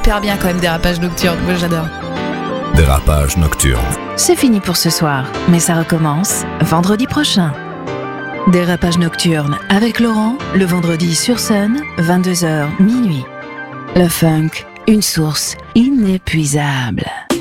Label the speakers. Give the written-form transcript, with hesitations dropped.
Speaker 1: hyper bien quand même, Dérapage Nocturne. Moi, j'adore.
Speaker 2: Dérapage Nocturne.
Speaker 3: C'est fini pour ce soir, mais ça recommence vendredi prochain. Dérapage Nocturne avec Laurent, le vendredi sur Sun, 22h minuit. Le funk, une source inépuisable.